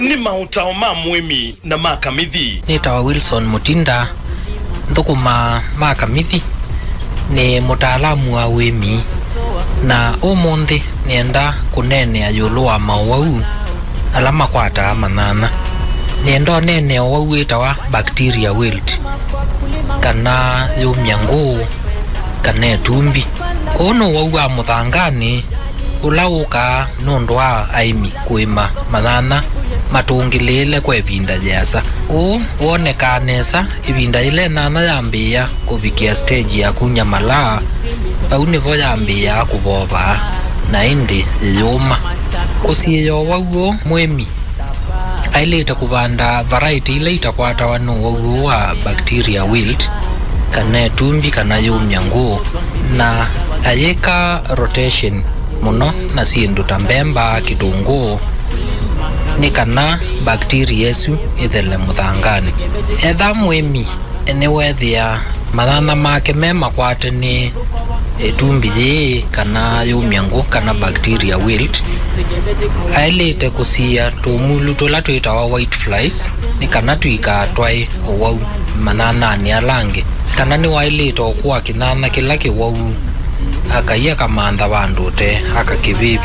ni mautao ma mwemi na makamithi. Nitawa Wilson Mutinda ndukuma makamithi ni mutaalamu wa wemi na umundi nienda kunene ayulu wa mawau alama kwata manana nienda nene wau itawa bacteria wilt kana yumyangu kana tumbi ono wau wa muthangani ulauka nundu wa aimi kuima manana matungilile kwa ibinda jasa wonekanesa ibinda ile nana yambia kuvikia stage ya kunyamala au nivo yambia kuboba na indi yuma kusiyo wauo mwemi aileta kubanda variety ile itakwata wanu wauo wa bacteria wilt kana tumbi kana yumyangu na ayeka rotation muno na sindu tambemba kitungu ni kana bacteria yesu ithele muthangani etha mwemi ene wethia mathana make mema kwate ni tumbi ye kana yumyangu kana bacteria wilt ailete kusia tumulu tula twitawa white flies ni kana twika twai wau manana ni alange kana ni wailete okuwa kinana kila kiwau akaiya kamantha bandu te akakibibi